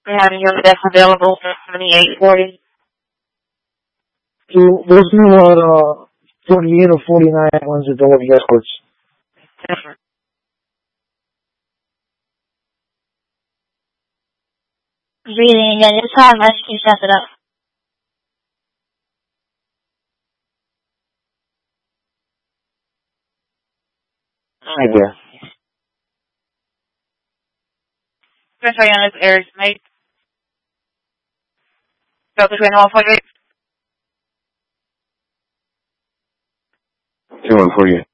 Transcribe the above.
We have a unit that's available for 2840. Those new 48 or 49 ones that don't have escorts. Different. Reading again. Just how much can you set it up? Right there. First on this air mate. Go between 148. 2148.